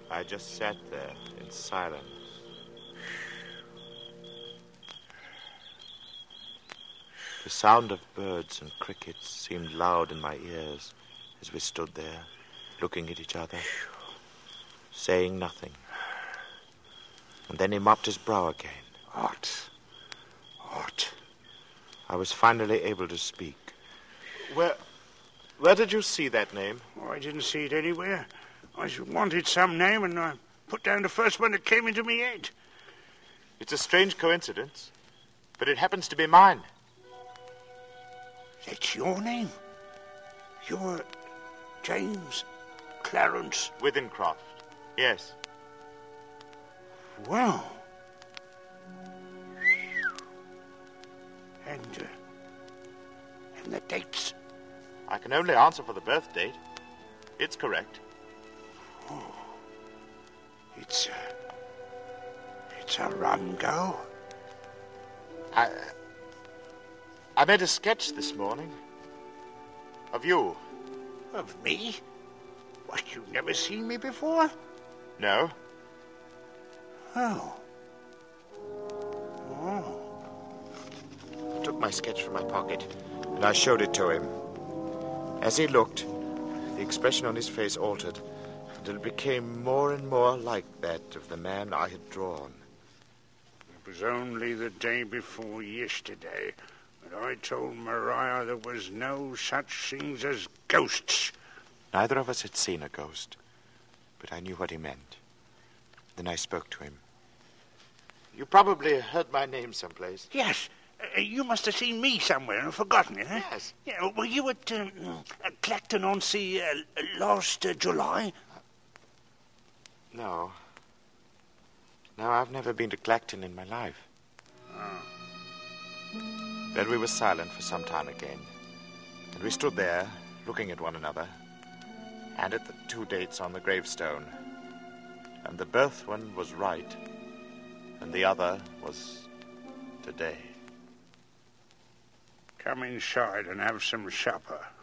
I just sat there in silence. The sound of birds and crickets seemed loud in my ears as we stood there, looking at each other, saying nothing. And then he mopped his brow again. Art. I was finally able to speak. Where did you see that name? Oh, I didn't see it anywhere. I wanted some name, and I put down the first one that came into me head. It's a strange coincidence, but it happens to be mine. That's your name? You're James Clarence Withencroft, yes. Well. And the dates? I can only answer for the birth date. It's correct. Oh. It's a rum go. I made a sketch this morning. Of you. Of me? What, you've never seen me before? No. Oh. I took my sketch from my pocket, and I showed it to him. As he looked, the expression on his face altered, until it became more and more like that of the man I had drawn. It was only the day before yesterday that I told Maria there was no such things as ghosts. Neither of us had seen a ghost, but I knew what he meant. Then I spoke to him. You probably heard my name someplace. Yes. You must have seen me somewhere and forgotten it, huh? Yes. Yeah, were you at Clacton-on-Sea last July? No. No, I've never been to Clacton in my life. Oh. Then we were silent for some time again. And we stood there, looking at one another, and at the two dates on the gravestone. And the birth one was right, and the other was today. Come inside and have some supper.